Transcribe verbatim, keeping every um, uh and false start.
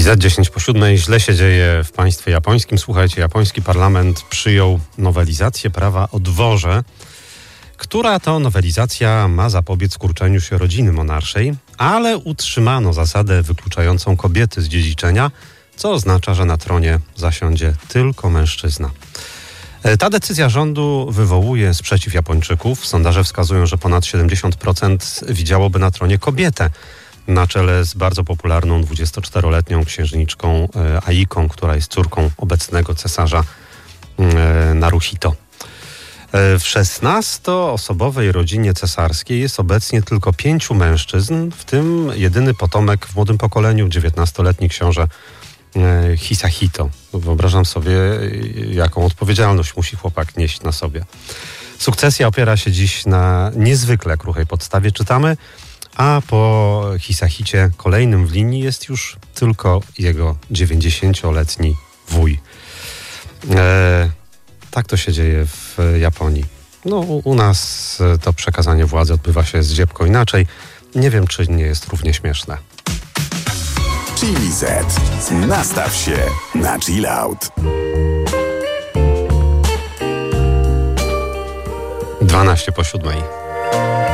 R T Z dziesięć po siódmej. Źle się dzieje w państwie japońskim. Słuchajcie, japoński parlament przyjął nowelizację prawa o dworze, która to nowelizacja ma zapobiec kurczeniu się rodziny monarszej, ale utrzymano zasadę wykluczającą kobiety z dziedziczenia, co oznacza, że na tronie zasiądzie tylko mężczyzna. Ta decyzja rządu wywołuje sprzeciw Japończyków. Sondaże wskazują, że ponad siedemdziesiąt procent widziałoby na tronie kobietę, na czele z bardzo popularną dwudziestoczteroletnią księżniczką Aiką, która jest córką obecnego cesarza Naruhito. W szesnastoosobowej rodzinie cesarskiej jest obecnie tylko pięciu mężczyzn, w tym jedyny potomek w młodym pokoleniu, dziewiętnastoletni książę Hisahito. Wyobrażam sobie, jaką odpowiedzialność musi chłopak nieść na sobie. Sukcesja opiera się dziś na niezwykle kruchej podstawie, czytamy, a po Hisahicie kolejnym w linii jest już tylko jego dziewięćdziesięcioletni wuj. E, tak to się dzieje w Japonii. No, u, u nas to przekazanie władzy odbywa się zdziepko inaczej. Nie wiem, czy nie jest równie śmieszne. Chili Z. Nastaw się na chill out. dwanaście po siódmej.